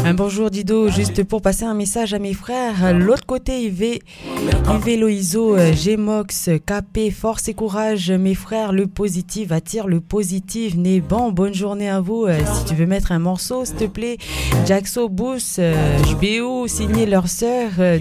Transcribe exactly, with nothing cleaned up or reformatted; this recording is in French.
Un bonjour Dido, juste pour passer un message à mes frères. L'autre côté, Yves, Yves Loïso, Gmox, K P, force et courage. Mes frères, le positif attire le positif. Né bon, bonne journée à vous. Si tu veux mettre un morceau, s'il te plaît. Jaxo, Bous, Jbeo, signé leur sœur.